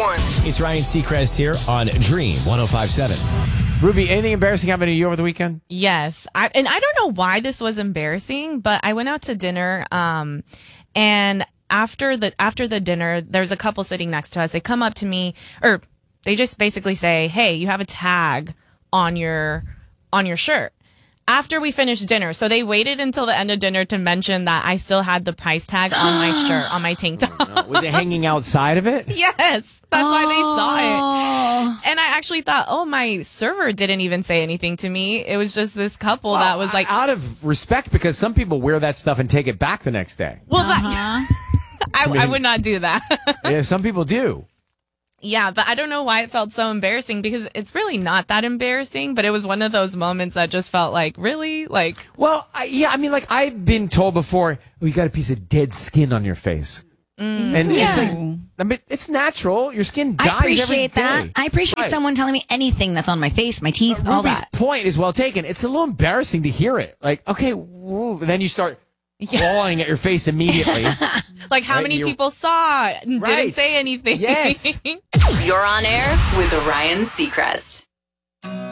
one. It's Ryan Seacrest here on Dream 105.7. Ruby, anything embarrassing happen to you over the weekend? Yes. I don't know why this was embarrassing, but I went out to dinner, and after the dinner, there's a couple sitting next to us. They come up to me, or they just basically say, "Hey, you have a tag on your shirt." After we finished dinner. So they waited until the end of dinner to mention that I still had the price tag on my shirt, on my tank top. No. Was it hanging outside of it? Yes, that's why they saw it. And I actually thought, my server didn't even say anything to me. It was just this couple that was like... Out of respect, because some people wear that stuff and take it back the next day. Well, I would not do that. Yeah, some people do. Yeah, but I don't know why it felt so embarrassing, because it's really not that embarrassing, but it was one of those moments that just felt like, really? Like... Well, I've been told before, you got a piece of dead skin on your face. And it's like, it's natural. Your skin dies every day. I appreciate that. I appreciate someone telling me anything that's on my face, my teeth, all Ruby's that. point is well taken. It's a little embarrassing to hear it. Like, okay, woo, and then you start clawing at your face immediately. Like, how many people saw it and didn't say anything? Yes. You're on air with Ryan Seacrest.